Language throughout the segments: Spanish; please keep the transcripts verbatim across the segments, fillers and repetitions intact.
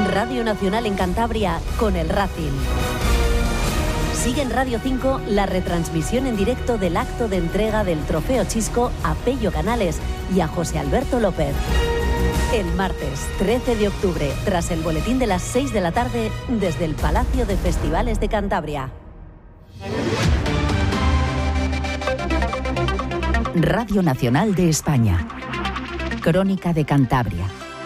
Radio Nacional en Cantabria con el Racing. Sigue en Radio cinco la retransmisión en directo del acto de entrega del Trofeo Chisco a Pello Canales y a José Alberto López. El martes trece de octubre, tras el boletín de las seis de la tarde, desde el Palacio de Festivales de Cantabria. Radio Nacional de España. Crónica de Cantabria.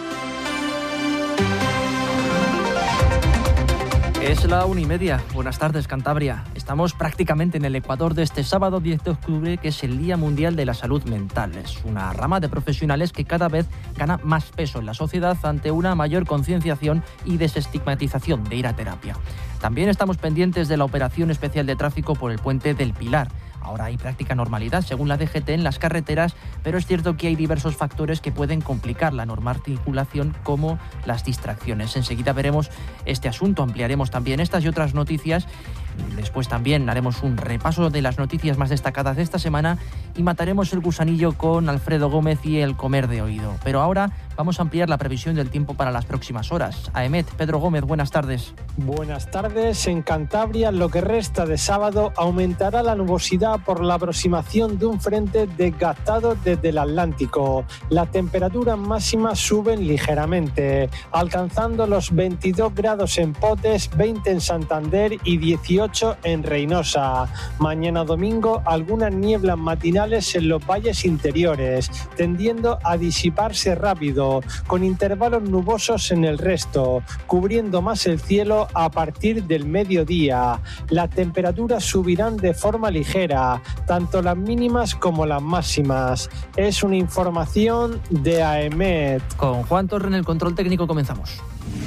Es la una y media. Buenas tardes, Cantabria. Estamos prácticamente en el ecuador de este sábado diez de octubre, que es el Día Mundial de la Salud Mental. Es una rama de profesionales que cada vez gana más peso en la sociedad ante una mayor concienciación y desestigmatización de ir a terapia. También estamos pendientes de la operación especial de tráfico por el puente del Pilar. Ahora hay práctica normalidad, según la D G T, en las carreteras, pero es cierto que hay diversos factores que pueden complicar la normal articulación, como las distracciones. Enseguida veremos este asunto, ampliaremos también estas y otras noticias. Después también haremos un repaso de las noticias más destacadas de esta semana y mataremos el gusanillo con Alfredo Gómez y el comer de oído. Pero ahora vamos a ampliar la previsión del tiempo para las próximas horas. AEMET, Pedro Gómez, buenas tardes. Buenas tardes. En Cantabria, lo que resta de sábado, aumentará la nubosidad por la aproximación de un frente desgastado desde el Atlántico. Las temperaturas máximas suben ligeramente, alcanzando los veintidós grados en Potes, veinte en Santander y dieciocho en Reynosa. Mañana domingo, algunas nieblas matinales en los valles interiores, tendiendo a disiparse rápido, con intervalos nubosos en el resto, cubriendo más el cielo a partir del mediodía. Las temperaturas subirán de forma ligera, tanto las mínimas como las máximas. Es una información de AEMET. Con Juan Torre en el control técnico comenzamos.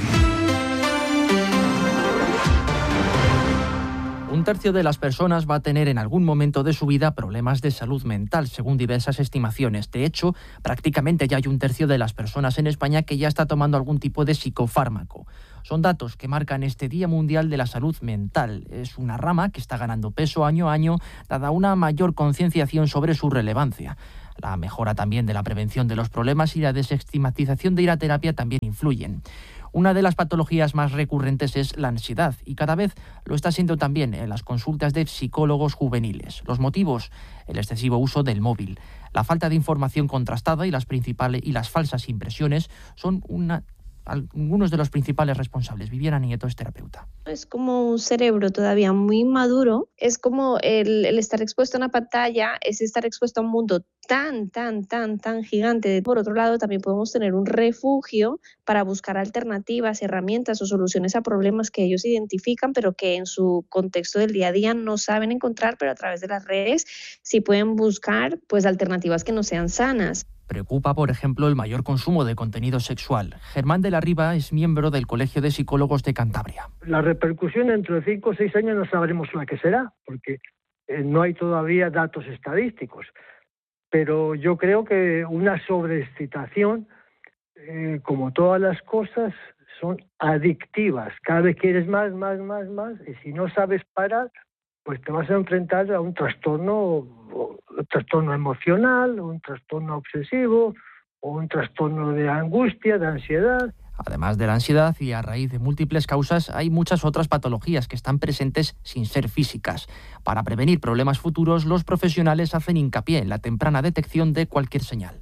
Un tercio de las personas va a tener en algún momento de su vida problemas de salud mental, según diversas estimaciones. De hecho, prácticamente ya hay un tercio de las personas en España que ya está tomando algún tipo de psicofármaco. Son datos que marcan este Día Mundial de la Salud Mental. Es una rama que está ganando peso año a año, dada una mayor concienciación sobre su relevancia. La mejora también de la prevención de los problemas y la desestigmatización de ir a terapia también influyen. Una de las patologías más recurrentes es la ansiedad y cada vez lo está siendo también en las consultas de psicólogos juveniles. Los motivos: el excesivo uso del móvil, la falta de información contrastada y las principales y las falsas impresiones son una algunos de los principales responsables. Viviana Nieto es terapeuta. Es como un cerebro todavía muy maduro, es como el, el estar expuesto a una pantalla, es estar expuesto a un mundo tan, tan, tan, tan gigante. Por otro lado, también podemos tener un refugio para buscar alternativas, herramientas o soluciones a problemas que ellos identifican, pero que en su contexto del día a día no saben encontrar, pero a través de las redes sí pueden buscar pues alternativas que no sean sanas. Preocupa, por ejemplo, el mayor consumo de contenido sexual. Germán de la Riva es miembro del Colegio de Psicólogos de Cantabria. La repercusión dentro de cinco o seis años no sabremos la que será, porque eh, no hay todavía datos estadísticos. Pero yo creo que una sobreexcitación, eh, como todas las cosas, son adictivas. Cada vez quieres más, más, más, más, y si no sabes parar, pues te vas a enfrentar a un trastorno, un trastorno emocional, un trastorno obsesivo, o un trastorno de angustia, de ansiedad. Además de la ansiedad, y a raíz de múltiples causas, hay muchas otras patologías que están presentes sin ser físicas. Para prevenir problemas futuros, los profesionales hacen hincapié en la temprana detección de cualquier señal.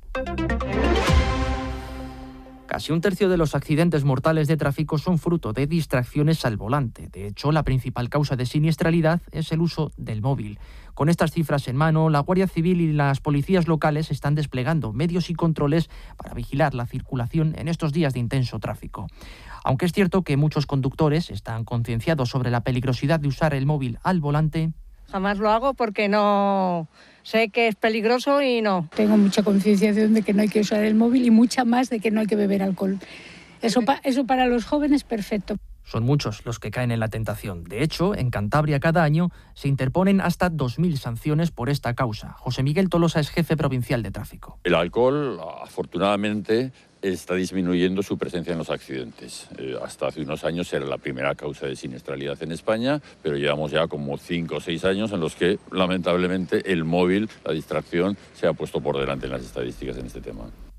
Casi un tercio de los accidentes mortales de tráfico son fruto de distracciones al volante. De hecho, la principal causa de siniestralidad es el uso del móvil. Con estas cifras en mano, la Guardia Civil y las policías locales están desplegando medios y controles para vigilar la circulación en estos días de intenso tráfico. Aunque es cierto que muchos conductores están concienciados sobre la peligrosidad de usar el móvil al volante, jamás lo hago porque no sé que es peligroso y no. Tengo mucha concienciación de que no hay que usar el móvil y mucha más de que no hay que beber alcohol. Eso, pa- eso para los jóvenes, perfecto. Son muchos los que caen en la tentación. De hecho, en Cantabria cada año se interponen hasta dos mil sanciones por esta causa. José Miguel Tolosa es jefe provincial de tráfico. El alcohol, afortunadamente, está disminuyendo su presencia en los accidentes. Eh, hasta hace unos años era la primera causa de siniestralidad en España, pero llevamos ya como cinco o seis años en los que, lamentablemente, el móvil, la distracción, se ha puesto por delante en las estadísticas en este tema.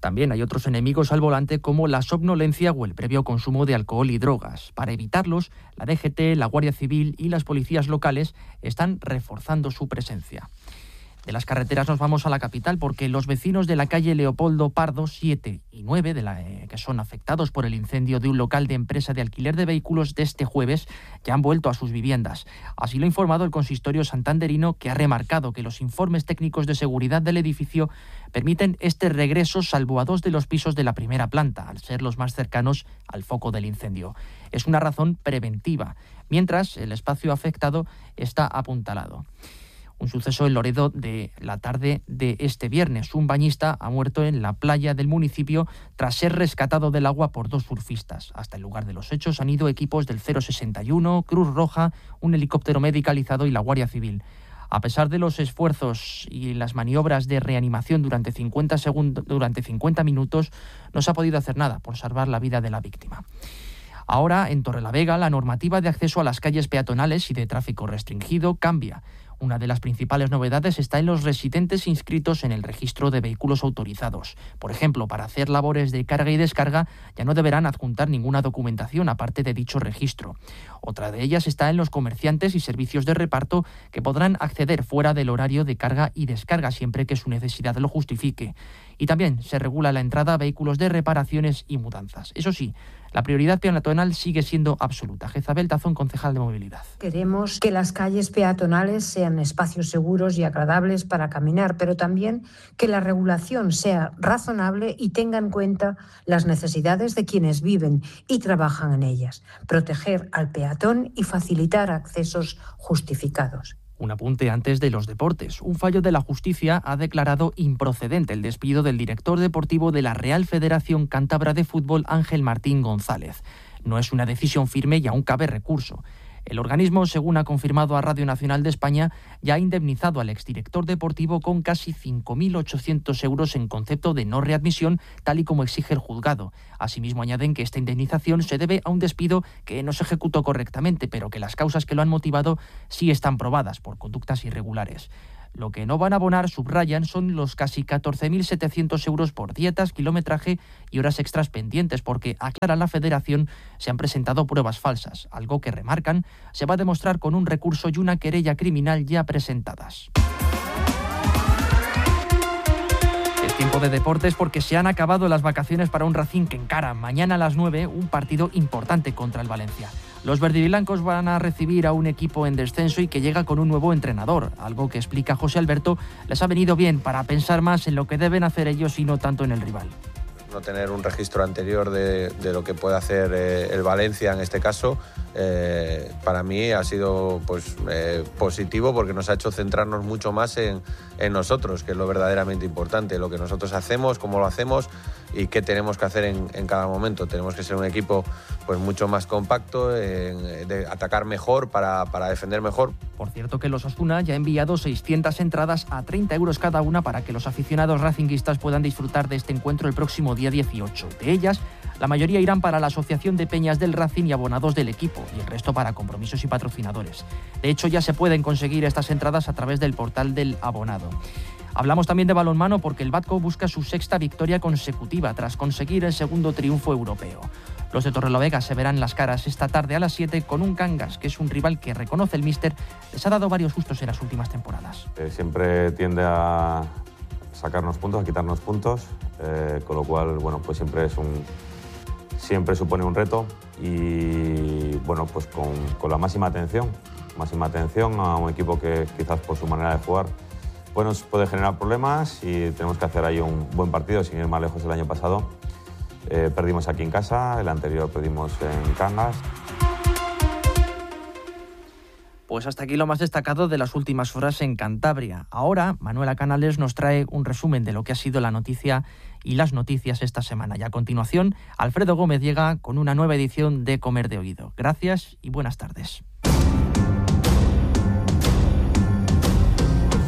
También hay otros enemigos al volante como la somnolencia o el previo consumo de alcohol y drogas. Para evitarlos, la D G T, la Guardia Civil y las policías locales están reforzando su presencia. De las carreteras nos vamos a la capital porque los vecinos de la calle Leopoldo Pardo siete y nueve, de la, eh, que son afectados por el incendio de un local de empresa de alquiler de vehículos de este jueves, ya han vuelto a sus viviendas. Así lo ha informado el consistorio santanderino, que ha remarcado que los informes técnicos de seguridad del edificio permiten este regreso salvo a dos de los pisos de la primera planta, al ser los más cercanos al foco del incendio. Es una razón preventiva, mientras el espacio afectado está apuntalado. Un suceso en Loredo de la tarde de este viernes. Un bañista ha muerto en la playa del municipio tras ser rescatado del agua por dos surfistas. Hasta el lugar de los hechos han ido equipos del cero sesenta y uno, Cruz Roja, un helicóptero medicalizado y la Guardia Civil. A pesar de los esfuerzos y las maniobras de reanimación durante cincuenta segundos, durante cincuenta minutos, no se ha podido hacer nada por salvar la vida de la víctima. Ahora, en Torrelavega, la normativa de acceso a las calles peatonales y de tráfico restringido cambia. Una de las principales novedades está en los residentes inscritos en el registro de vehículos autorizados. Por ejemplo, para hacer labores de carga y descarga ya no deberán adjuntar ninguna documentación aparte de dicho registro. Otra de ellas está en los comerciantes y servicios de reparto, que podrán acceder fuera del horario de carga y descarga siempre que su necesidad lo justifique. Y también se regula la entrada a vehículos de reparaciones y mudanzas. Eso sí, la prioridad peatonal sigue siendo absoluta. Jezabel Tazón, concejal de Movilidad. Queremos que las calles peatonales sean espacios seguros y agradables para caminar, pero también que la regulación sea razonable y tenga en cuenta las necesidades de quienes viven y trabajan en ellas. Proteger al peatón y facilitar accesos justificados. Un apunte antes de los deportes. Un fallo de la justicia ha declarado improcedente el despido del director deportivo de la Real Federación Cántabra de Fútbol, Ángel Martín González. No es una decisión firme y aún cabe recurso. El organismo, según ha confirmado a Radio Nacional de España, ya ha indemnizado al exdirector deportivo con casi cinco mil ochocientos euros en concepto de no readmisión, tal y como exige el juzgado. Asimismo, añaden que esta indemnización se debe a un despido que no se ejecutó correctamente, pero que las causas que lo han motivado sí están probadas por conductas irregulares. Lo que no van a abonar, subrayan, son los casi catorce mil setecientos euros por dietas, kilometraje y horas extras pendientes, porque, aclara la Federación, se han presentado pruebas falsas, algo que, remarcan, se va a demostrar con un recurso y una querella criminal ya presentadas. Es tiempo de deportes porque se han acabado las vacaciones para un Racing que encara mañana a las nueve un partido importante contra el Valencia. Los verdiblancos van a recibir a un equipo en descenso y que llega con un nuevo entrenador, algo que, explica José Alberto, les ha venido bien para pensar más en lo que deben hacer ellos y no tanto en el rival. No tener un registro anterior de, de lo que puede hacer eh, el Valencia en este caso, eh, para mí ha sido pues, eh, positivo porque nos ha hecho centrarnos mucho más en, en nosotros, que es lo verdaderamente importante, lo que nosotros hacemos, cómo lo hacemos y qué tenemos que hacer en, en cada momento. Tenemos que ser un equipo pues, mucho más compacto, en, de atacar mejor para, para defender mejor. Por cierto que los Osasuna ya ha enviado seiscientas entradas a treinta euros cada una para que los aficionados racinguistas puedan disfrutar de este encuentro el próximo día dieciocho. De ellas, la mayoría irán para la Asociación de Peñas del Racing y abonados del equipo, y el resto para compromisos y patrocinadores. De hecho, ya se pueden conseguir estas entradas a través del portal del abonado. Hablamos también de balonmano porque el Batco busca su sexta victoria consecutiva tras conseguir el segundo triunfo europeo. Los de Torrelavega se verán las caras esta tarde a las siete con un Cangas, que es un rival que, reconoce el míster, les ha dado varios sustos en las últimas temporadas. Eh, siempre tiende a sacarnos puntos, a quitarnos puntos, eh, con lo cual, bueno, pues siempre es un siempre supone un reto y, bueno, pues con, con la máxima atención, máxima atención a un equipo que quizás por su manera de jugar pues nos puede generar problemas y tenemos que hacer ahí un buen partido, sin ir más lejos. El año pasado eh, perdimos aquí en casa, el anterior perdimos en Cangas. Pues hasta aquí lo más destacado de las últimas horas en Cantabria. Ahora, Manuela Canales nos trae un resumen de lo que ha sido la noticia y las noticias esta semana. Y a continuación, Alfredo Gómez llega con una nueva edición de Comer de Oído. Gracias y buenas tardes.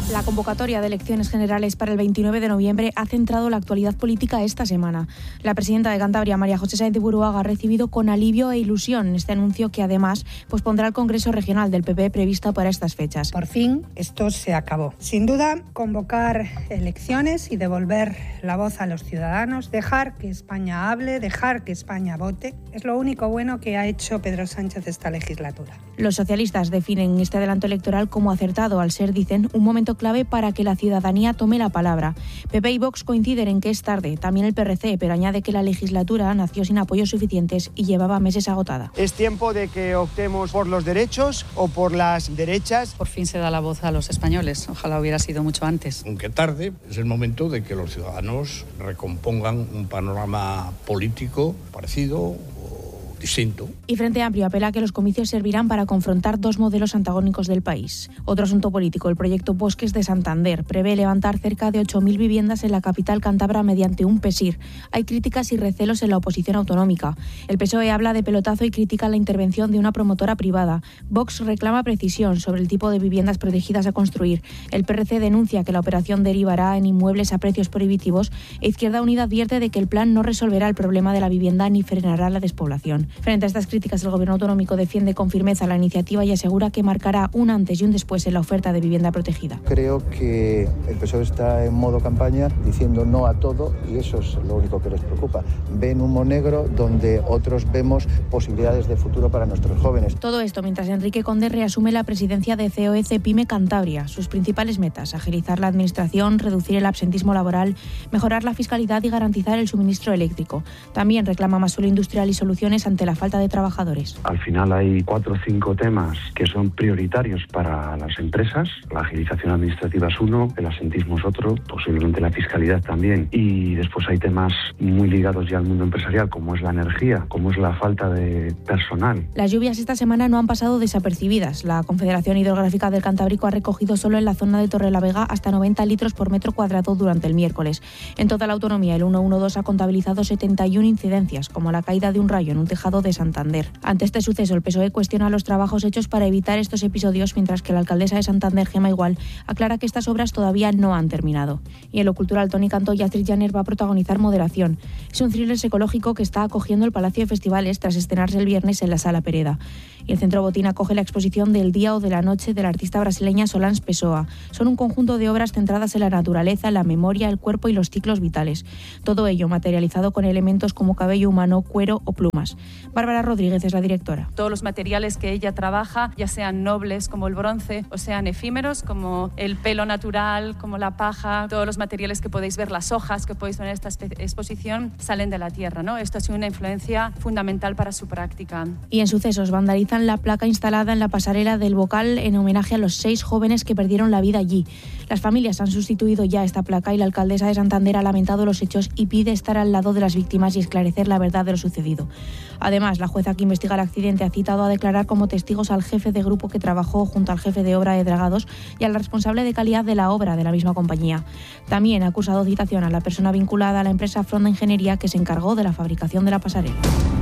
La convocatoria de elecciones generales para el veintinueve de noviembre ha centrado la actualidad política esta semana. La presidenta de Cantabria, María José Sáenz de Buruaga, ha recibido con alivio e ilusión este anuncio que además pospondrá el Congreso Regional del P P previsto para estas fechas. Por fin, esto se acabó. Sin duda, convocar elecciones y devolver la voz a los ciudadanos, dejar que España hable, dejar que España vote, es lo único bueno que ha hecho Pedro Sánchez esta legislatura. Los socialistas definen este adelanto electoral como acertado al ser, dicen, un momento clave para que la ciudadanía tome la palabra. P P y Vox coinciden en que es tarde, también el P R C, pero añade que la legislatura nació sin apoyos suficientes y llevaba meses agotada. Es tiempo de que optemos por los derechos o por las derechas. Por fin se da la voz a los españoles, ojalá hubiera sido mucho antes. Aunque tarde, es el momento de que los ciudadanos recompongan un panorama político parecido distinto. Y Frente Amplio apela a que los comicios servirán para confrontar dos modelos antagónicos del país. Otro asunto político, el proyecto Bosques de Santander, prevé levantar cerca de ocho mil viviendas en la capital cántabra mediante un PESIR. Hay críticas y recelos en la oposición autonómica. El P S O E habla de pelotazo y critica la intervención de una promotora privada. Vox reclama precisión sobre el tipo de viviendas protegidas a construir. El P R C denuncia que la operación derivará en inmuebles a precios prohibitivos e Izquierda Unida advierte de que el plan no resolverá el problema de la vivienda ni frenará la despoblación. Frente a estas críticas, el Gobierno autonómico defiende con firmeza la iniciativa y asegura que marcará un antes y un después en la oferta de vivienda protegida. Creo que el P S O E está en modo campaña diciendo no a todo y eso es lo único que les preocupa. Ven humo negro donde otros vemos posibilidades de futuro para nuestros jóvenes. Todo esto mientras Enrique Conde reasume la presidencia de C O E Cepime Cantabria. Sus principales metas: agilizar la administración, reducir el absentismo laboral, mejorar la fiscalidad y garantizar el suministro eléctrico. También reclama más suelo industrial y soluciones ante la falta de trabajadores. Al final hay cuatro o cinco temas que son prioritarios para las empresas. La agilización administrativa es uno, el absentismo es otro, posiblemente la fiscalidad también. Y después hay temas muy ligados ya al mundo empresarial, como es la energía, como es la falta de personal. Las lluvias esta semana no han pasado desapercibidas. La Confederación Hidrográfica del Cantábrico ha recogido solo en la zona de Torrelavega hasta noventa litros por metro cuadrado durante el miércoles. En toda la autonomía, el ciento doce ha contabilizado setenta y una incidencias, como la caída de un rayo en un tejado de Santander. Ante este suceso, el P S O E cuestiona los trabajos hechos para evitar estos episodios, mientras que la alcaldesa de Santander, Gemma Igual, aclara que estas obras todavía no han terminado. Y en lo cultural, Toni Cantó y Astrid Janer va a protagonizar Moderación. Es un thriller psicológico que está acogiendo el Palacio de Festivales tras estrenarse el viernes en la Sala Pereda. Y el Centro Botín acoge la exposición del Día o de la Noche de la artista brasileña Solange Pessoa. Son un conjunto de obras centradas en la naturaleza, la memoria, el cuerpo y los ciclos vitales. Todo ello materializado con elementos como cabello humano, cuero o plumas. Bárbara Rodríguez es la directora. Todos los materiales que ella trabaja, ya sean nobles como el bronce o sean efímeros como el pelo natural, como la paja, todos los materiales que podéis ver, las hojas que podéis ver en esta exposición, salen de la tierra, ¿no? Esto ha sido una influencia fundamental para su práctica. Y en sucesos vandalizan la placa instalada en la pasarela del Bocal en homenaje a los seis jóvenes que perdieron la vida allí. Las familias han sustituido ya esta placa y la alcaldesa de Santander ha lamentado los hechos y pide estar al lado de las víctimas y esclarecer la verdad de lo sucedido. Además, la jueza que investiga el accidente ha citado a declarar como testigos al jefe de grupo que trabajó junto al jefe de obra de Dragados y al responsable de calidad de la obra de la misma compañía. También ha acusado citación a la persona vinculada a la empresa Fronda Ingeniería que se encargó de la fabricación de la pasarela.